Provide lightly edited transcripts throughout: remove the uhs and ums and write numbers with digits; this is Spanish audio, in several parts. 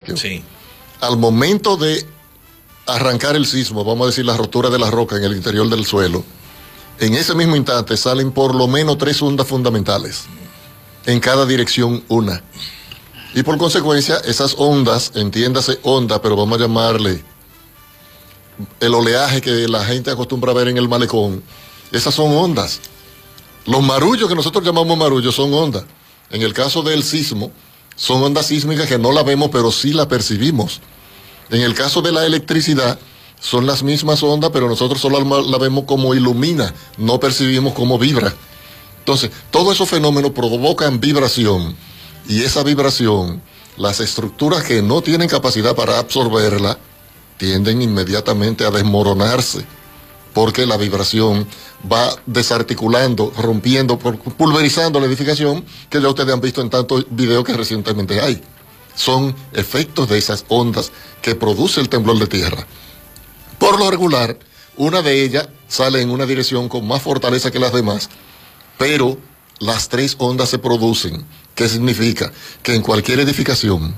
Sí. Al momento de arrancar el sismo, vamos a decir la rotura de la roca en el interior del suelo, en ese mismo instante salen por lo menos 3 ondas fundamentales, en cada dirección una. Y por consecuencia, esas ondas, entiéndase onda, pero vamos a llamarle el oleaje que la gente acostumbra a ver en el malecón, esas son ondas. Los marullos que nosotros llamamos marullos son ondas. En el caso del sismo, son ondas sísmicas que no la vemos, pero sí la percibimos. En el caso de la electricidad, son las mismas ondas, pero nosotros solo la vemos como ilumina, no percibimos cómo vibra. Entonces, todos esos fenómenos provocan vibración, y esa vibración, las estructuras que no tienen capacidad para absorberla, tienden inmediatamente a desmoronarse, porque la vibración va desarticulando, rompiendo, pulverizando la edificación, que ya ustedes han visto en tantos videos que recientemente hay. Son efectos de esas ondas que produce el temblor de tierra. Por lo regular, una de ellas sale en una dirección con más fortaleza que las demás, pero las 3 ondas se producen. ¿Qué significa? Que en cualquier edificación,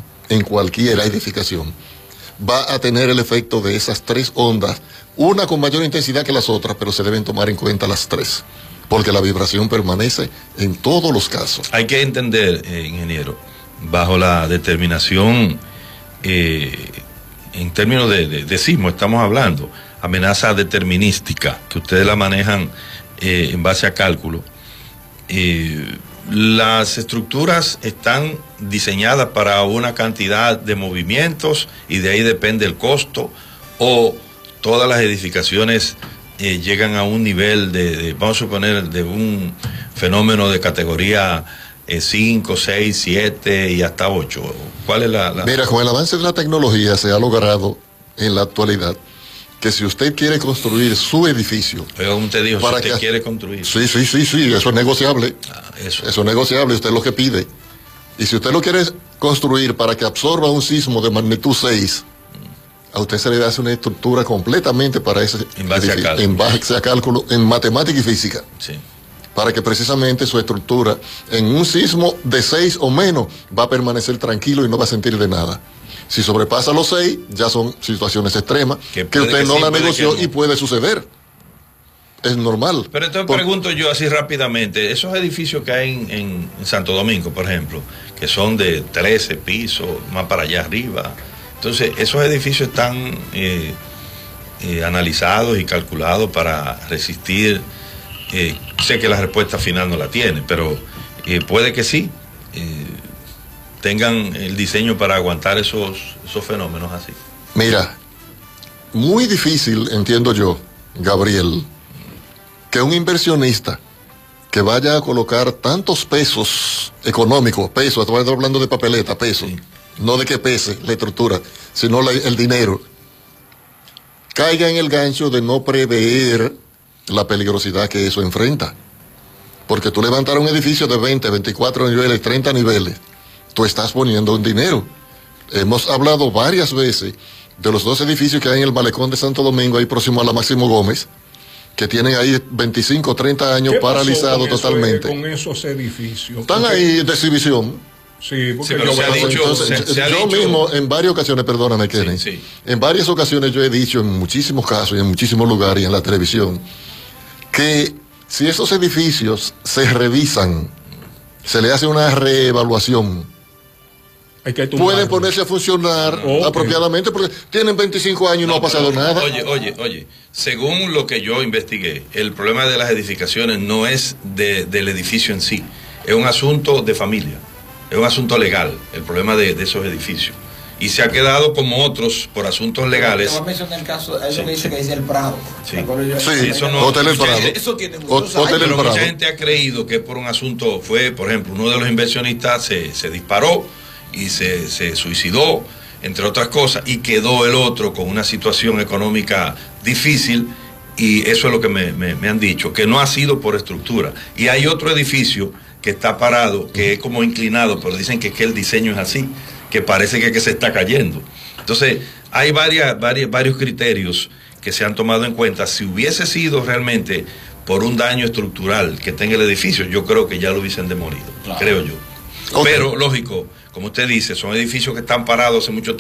va a tener el efecto de esas 3 ondas, una con mayor intensidad que las otras, pero se deben tomar en cuenta las 3, porque la vibración permanece en todos los casos. Hay que entender, ingeniero, bajo la determinación, en términos de sismo estamos hablando, amenaza determinística, que ustedes la manejan en base a cálculo. Las estructuras están diseñadas para una cantidad de movimientos y de ahí depende el costo, o todas las edificaciones llegan a un nivel vamos a suponer, de un fenómeno de categoría 5, 6, 7 y hasta 8. ¿Cuál es la...? Mira, con el avance de la tecnología se ha logrado en la actualidad que si usted quiere construir su edificio... Pero usted dijo, si usted quiere construir... Sí, eso es negociable. Eso es negociable, usted es lo que pide. Y si usted lo quiere construir para que absorba un sismo de magnitud 6, a usted se le hace una estructura completamente para ese edificio, en base a cálculo, en matemática y física. Sí. Para que precisamente su estructura, en un sismo de 6 o menos, va a permanecer tranquilo y no va a sentir de nada. Si sobrepasa los 6, ya son situaciones extremas que usted no la negoció y puede suceder. Es normal. Pero entonces pregunto yo así rápidamente, esos edificios que hay en Santo Domingo, por ejemplo, que son de 13 pisos, más para allá arriba, entonces esos edificios están analizados y calculados para resistir, sé que la respuesta final no la tiene, pero puede que sí, tengan el diseño para aguantar esos fenómenos así. Mira, muy difícil, entiendo yo, Gabriel, que un inversionista que vaya a colocar tantos pesos económicos, pesos, estamos hablando de papeleta, pesos, sí, no de que pese la estructura, sino el dinero, caiga en el gancho de no prever la peligrosidad que eso enfrenta. Porque tú levantar un edificio de 20, 24 niveles, 30 niveles, tú estás poniendo un dinero. Hemos hablado varias veces de los 2 edificios que hay en el malecón de Santo Domingo, ahí próximo a la Máximo Gómez, que tienen ahí 25, 30 años paralizados totalmente. Con esos edificios. Están ahí de exhibición. Sí, porque yo mismo en varias ocasiones, perdóname, Kenny, en varias ocasiones yo he dicho en muchísimos casos y en muchísimos lugares y en la televisión, que si esos edificios se revisan, se le hace una reevaluación, pueden ponerse a funcionar apropiadamente, porque tienen 25 años y no ha pasado nada. Oye, según lo que yo investigué, el problema de las edificaciones no es del edificio en sí, es un asunto de familia, es un asunto legal, el problema de esos edificios. Y se ha quedado como otros por asuntos legales. Te voy a mencionar el caso, eso que dice que dice el Prado. Sí, eso no. Hotel El Prado. Eso tiene muchos años. Pero mucha gente ha creído que por un asunto fue, por ejemplo, uno de los inversionistas se disparó y se suicidó, entre otras cosas, y quedó el otro con una situación económica difícil, y eso es lo que me han dicho, que no ha sido por estructura. Y hay otro edificio que está parado, que es como inclinado, pero dicen que el diseño es así, que parece que se está cayendo. Entonces, hay varios criterios que se han tomado en cuenta. Si hubiese sido realmente por un daño estructural que tenga el edificio, yo creo que ya lo hubiesen demolido, claro, creo yo. Okay. Pero, lógico, como usted dice, son edificios que están parados hace mucho tiempo.